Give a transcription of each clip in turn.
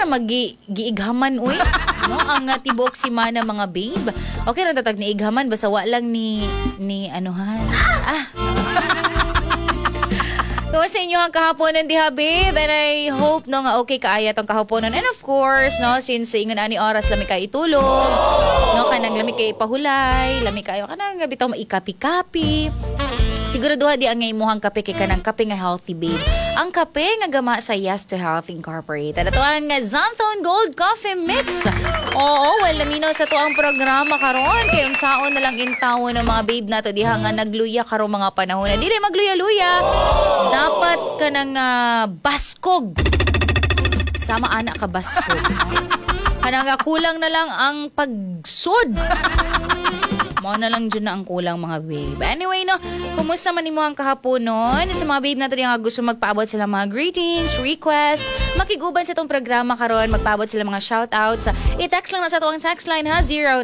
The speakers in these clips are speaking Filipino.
giighaman uy. No, ang tibok si mana mga babe. Okay ra tatag ni ighaman basta wa lang ni anuhan. Kumusta inyo ang kahaponan diha babe? And I hope no nga okay kaaya tong kahaponan. And of course, no, since ingon ani oras lami kay itulog, no kanang lami kay pahulay, lami kayo kanang bitaw maikapi-kapi. Siguro duha di ang imuhang kape kay kanang kape nga healthy babe. Ang kape nga gama sa Yes to Health Incorporated. Ato ang Xanthone Gold Coffee Mix. Oo, well naminaw sa to ang programa karon kay unsaon na lang intawo ng mga babe nato diha nga nagluya karon mga panahon. Dili magluya-luya. Dapat kanang baskog. Sama anak ka baskog. Kanang kulang na lang ang pagsud. Mao na lang dyan na ang kulang mga babe. Anyway, no, kumusta man mo ang kahaponon? Sa mga babe natin yung gusto magpaabot sila mga greetings, requests, makiguban sa itong programa karon, magpaabot sila mga shoutouts. I-text lang na sa itong text line ha,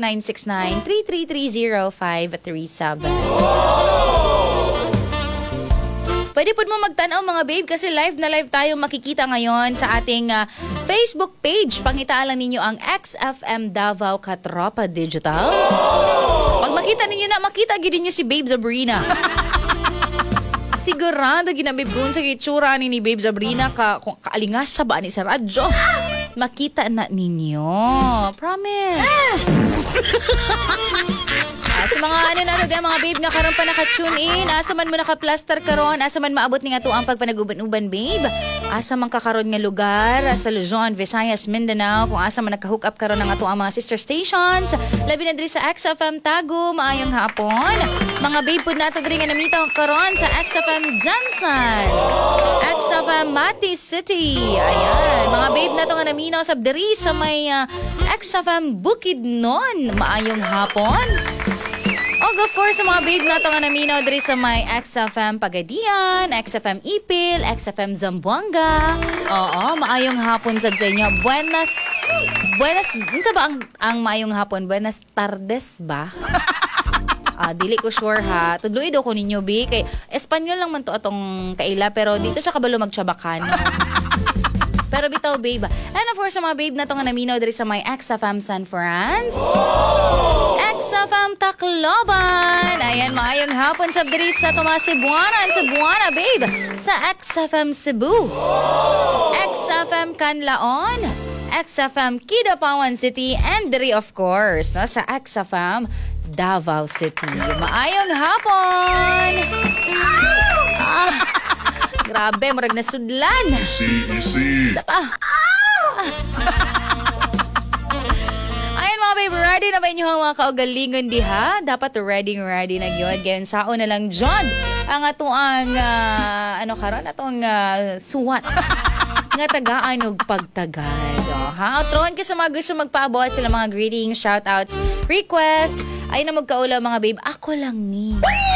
0969-333-0537. Pwede po mo magtanaw mga babe kasi live na live tayo makikita ngayon sa ating Facebook page. Pangitaan lang ninyo ang XFM Davao Katropa Digital. Pag makita ninyo na, makita gid niyo si Babe Zabrina. Sigurado ginabib kun sa itsura ni Babe Zabrina kaalingas sa ba ni sa radyo. Makita na ninyo. Promise. Sa mga nato mga babe nga karon pa naka-tune in, asa man mo naka-plaster karon, asa man maabot ni nga to ang pagpanaguban-uban babe. Asa man ka karon nga lugar, sa Luzon, Visayas, Mindanao, kung asa man naka-hook up karon nga to ang mga sister stations. Labi na diri sa XFM Tago, maayong hapon. Mga babe pud nato diri nga namita karon sa XFM Jansan. XFM Mati City. Ayan, mga babe nato nga naminaw sa diri sa may XFM Bukidnon. Maayong hapon. Of course, sa mga babe na ito nga naminaw diri sa may XFM Pagadian, XFM Ipil, XFM Zamboanga. Oo, maayong hapon sa inyo. Buenas, unsa ba ang maayong hapon? Buenas tardes ba? Dili ko sure ha. Tudloy daw ko ninyo, B. Kay Espanyol lang man to atong kaila, pero dito siya kabalo magtsabakano. Pero bitaw, babe. And of course, sa mga babe na ito nga naminaw diri sa may XFM San Franz. XFM Tacloban. Ayan, maayong hapon sa diri sa Tomas Cebuana, babe. Sa XFM Cebu. XFM Canlaon. XFM Kidapawan City. And diri, of course, no, sa XFM Davao City. Maayong hapon. Grabe, murag na sudlan. Easy. Isa pa. Ayan mga babe, ready na ba inyong mga kaugalingon diha? Dapat ready na yun. Gayon saon na lang dyan. Ang atoang, atong suwat. Nga tagaan og pagtagad. Tron ka sa mga gusto magpaabot sila mga greetings, shoutouts, request. Ay na magkaula mga babe. Ako lang ni.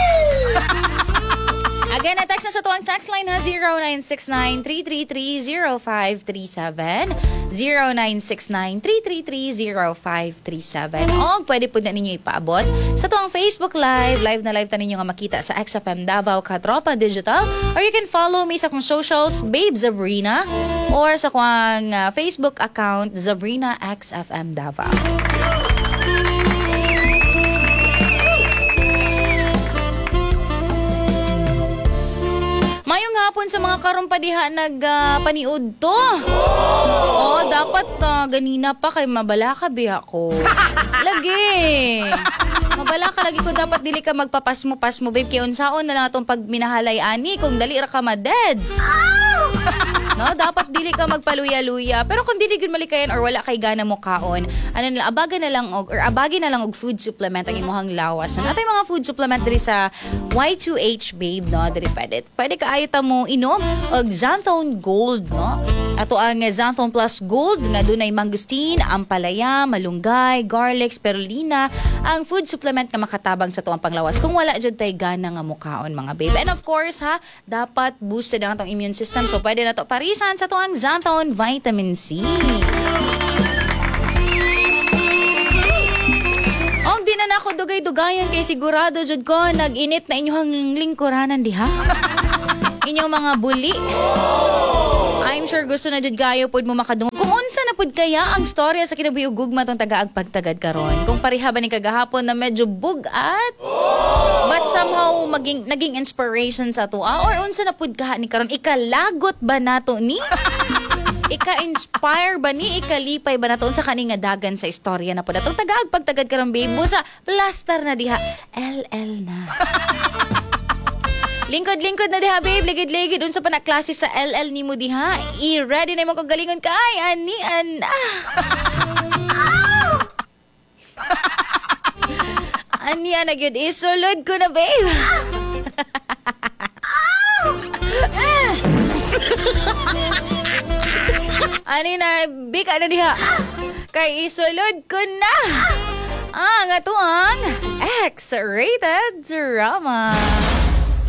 Again, text na sa tuwang text line ha, 0969-333-0537, 0969-333-0537. O pwede po na ninyo ipaabot sa tuwang Facebook Live na live ta ninyo nga makita sa XFM Davao Katropa Digital, or you can follow me sa kong socials, Babe Zabrina, or sa kong Facebook account, Zabrina XFM Davao. Mayong hapon sa mga karumpadiha nagpaniud to. Dapat ganina pa kay mabala ka biya ko. Lagi. Mabala ka lagi ko, dapat dili ka magpapasmo-pasmo babe. Kaya unsaon na lang atong pagminahalay ani kung dali ra ka madeds. No, dapat dili ka magpaluya-luya. Pero kung dili gud malikayan or wala kay gana mo kaon, abagin na lang og food supplement ang imong lawas. Natay mga food supplement diri sa Y2H babe, no, diri pwede ka ayta mo inom og Xanthone Gold, no. Ato ang Xanthone Plus Gold nga dunay mangosteen, ampalaya, malunggay, garlic, spirulina, ang food supplement nga makatabang sa tuang panglawas. Kung wala jud tay gana nga mukaon mga babe. And of course ha, dapat boosted ang atong immune system. So pwede na to parisan sa tuang Xanthone Vitamin C. Og di na nako dugay-dugayan kay sigurado jud ko nag-init na inyong lingkuranan diha. Inyong mga buli. I'm sure gusto na jud kayo pud mo makadungog. Kung unsa na pud kaya ang storya sa kinabuhi ug gugma tong tagaag pagtagad karon. Kung pareha ba ni kagahapon na medyo bugat, but somehow naging inspiration sa tuwa or unsa na pud kaha ni karon ikalagot ba nato ni? Ika-inspire ba ni? Ikalipay ba nato sa kaning nga dagan sa istorya na pud atong tagaag pagtagad karon babe? Sa plaster na diha, LL na. Lingkod-lingkod na diha babe, ligid-ligid unsa pa na klase sa LL nimo diha. I-ready na mo kog galingon kay ani ana. Ani ana gyud isulod ko na babe. Ani na bika na diha. Kay isulod ko na. Nga to ang X-rated drama.